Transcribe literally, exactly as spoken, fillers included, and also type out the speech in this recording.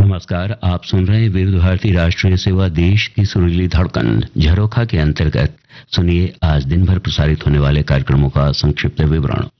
नमस्कार, आप सुन रहे हैं विविध भारती राष्ट्रीय सेवा देश की सुरीली धड़कन झरोखा के अंतर्गत। सुनिए आज दिन भर प्रसारित होने वाले कार्यक्रमों का संक्षिप्त विवरण।